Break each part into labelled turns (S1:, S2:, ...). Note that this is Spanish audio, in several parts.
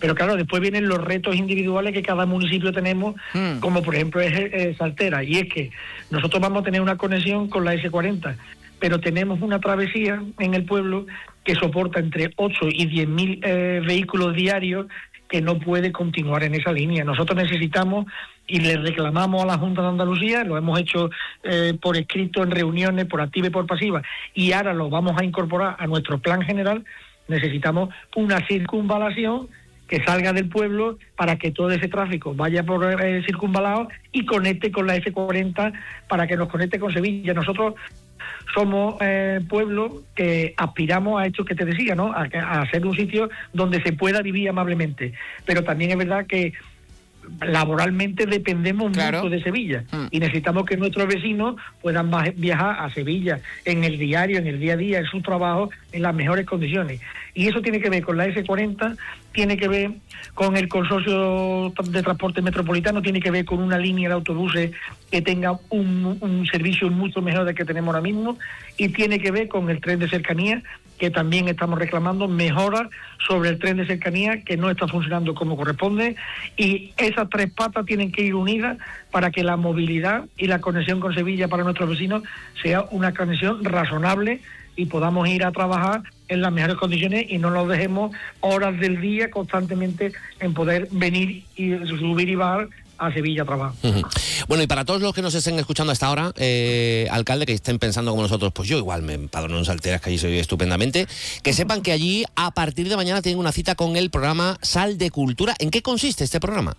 S1: Pero claro, después vienen los retos individuales que cada municipio tenemos, como por ejemplo es Saltera, y es que nosotros vamos a tener una conexión con la S40, pero tenemos una travesía en el pueblo que soporta entre 8 y 10.000 vehículos diarios, que no puede continuar en esa línea. Nosotros necesitamos y le reclamamos a la Junta de Andalucía, lo hemos hecho por escrito en reuniones, por activa y por pasiva, y ahora lo vamos a incorporar a nuestro plan general. Necesitamos una circunvalación que salga del pueblo para que todo ese tráfico vaya por circunvalado y conecte con la F40 para que nos conecte con Sevilla. Nosotros somos pueblo que aspiramos a esto que te decía, ¿no? A ser un sitio donde se pueda vivir amablemente. Pero también es verdad que laboralmente dependemos mucho de Sevilla y necesitamos que nuestros vecinos puedan viajar a Sevilla en el diario, en el día a día, en su trabajo, en las mejores condiciones. Y eso tiene que ver con la S40, tiene que ver con el consorcio de transporte metropolitano, tiene que ver con una línea de autobuses que tenga un servicio mucho mejor del que tenemos ahora mismo, y tiene que ver con el tren de cercanía, que también estamos reclamando mejoras sobre el tren de cercanía que no está funcionando como corresponde, y esas tres patas tienen que ir unidas para que la movilidad y la conexión con Sevilla para nuestros vecinos sea una conexión razonable y podamos ir a trabajar en las mejores condiciones y no nos dejemos horas del día constantemente en poder venir y subir y bajar a Sevilla a trabajar.
S2: Bueno, y para todos los que nos estén escuchando hasta ahora, alcalde, que estén pensando como nosotros, pues yo igual me empadrono en Salteras, que allí se vive estupendamente, que sepan que allí a partir de mañana tienen una cita con el programa Sal de Cultura. ¿En qué consiste este programa?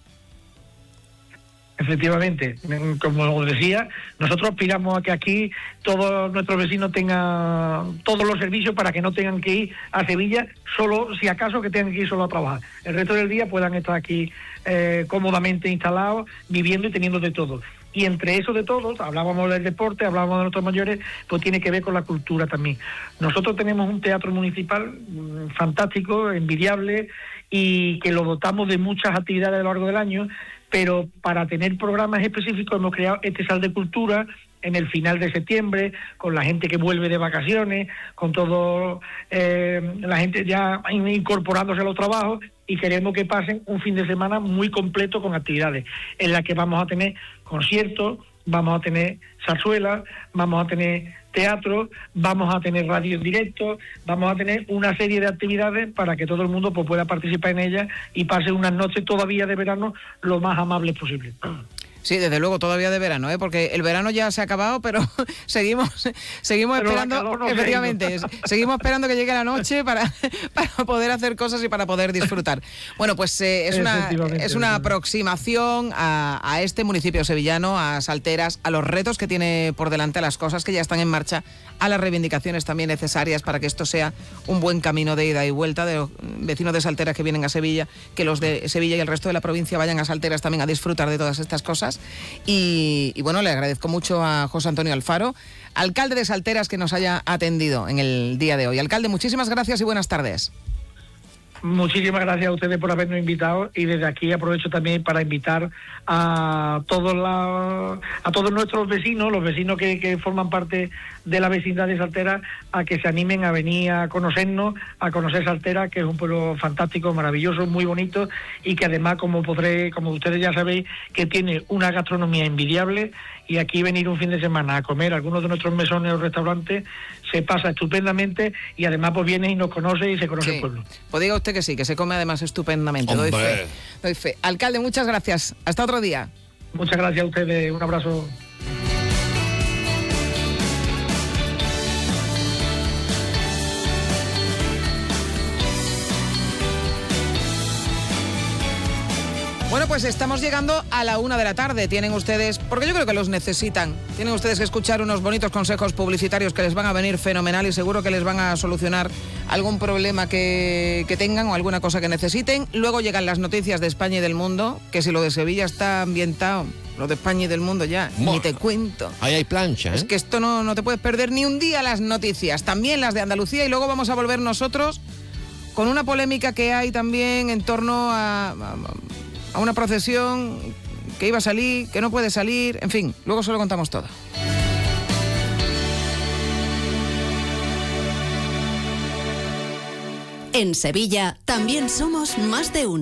S1: Efectivamente, como os decía, nosotros aspiramos a que aquí todos nuestros vecinos tengan todos los servicios para que no tengan que ir a Sevilla, solo si acaso que tengan que ir solo a trabajar. El resto del día puedan estar aquí cómodamente instalados, viviendo y teniendo de todo. Y entre eso de todos, hablábamos del deporte, hablábamos de nuestros mayores, pues tiene que ver con la cultura también. Nosotros tenemos un teatro municipal fantástico, envidiable, y que lo dotamos de muchas actividades a lo largo del año, pero para tener programas específicos hemos creado este Sal de Cultura en el final de septiembre, con la gente que vuelve de vacaciones, con todo la gente ya incorporándose a los trabajos, y queremos que pasen un fin de semana muy completo con actividades, en las que vamos a tener conciertos, vamos a tener zarzuelas, vamos a tener teatro, vamos a tener radio en directo, vamos a tener una serie de actividades para que todo el mundo pues, pueda participar en ellas y pase unas noches todavía de verano lo más amables posible.
S2: Sí, desde luego, todavía de verano, porque el verano ya se ha acabado, pero seguimos esperando, efectivamente, seguimos esperando que llegue la noche para poder hacer cosas y para poder disfrutar. Bueno, pues es una aproximación a este municipio sevillano, a Salteras, a los retos que tiene por delante, a las cosas que ya están en marcha, a las reivindicaciones también necesarias para que esto sea un buen camino de ida y vuelta de los vecinos de Salteras que vienen a Sevilla, que los de Sevilla y el resto de la provincia vayan a Salteras también a disfrutar de todas estas cosas. Y bueno, le agradezco mucho a José Antonio Alfaro, alcalde de Salteras, que nos haya atendido en el día de hoy. Alcalde, muchísimas gracias y buenas tardes.
S1: Muchísimas gracias a ustedes por habernos invitado, y desde aquí aprovecho también para invitar a todos nuestros vecinos, los vecinos que forman parte de la vecindad de Salteras, a que se animen a venir a conocernos, a conocer Salteras, que es un pueblo fantástico, maravilloso, muy bonito, y que además, como ustedes ya sabéis, que tiene una gastronomía envidiable, y aquí venir un fin de semana a comer algunos de nuestros mesones o restaurantes se pasa estupendamente, y además pues viene y nos conoce y se conoce el pueblo.
S2: Pues diga usted que sí, que se come además estupendamente. Doy fe. Alcalde, muchas gracias. Hasta otro día.
S1: Muchas gracias a ustedes. Un abrazo.
S2: Bueno, pues estamos llegando a la 1 de la tarde. Tienen ustedes, porque yo creo que los necesitan, tienen ustedes que escuchar unos bonitos consejos publicitarios que les van a venir fenomenal y seguro que les van a solucionar algún problema que tengan o alguna cosa que necesiten. Luego llegan las noticias de España y del mundo, que si lo de Sevilla está ambientado, lo de España y del mundo ya, ni te cuento.
S3: Ahí hay plancha, ¿eh?
S2: Es que esto no te puedes perder ni un día las noticias, también las de Andalucía, y luego vamos a volver nosotros con una polémica que hay también en torno a una procesión que iba a salir, que no puede salir, en fin, luego se lo contamos todo.
S4: En Sevilla también somos más de uno.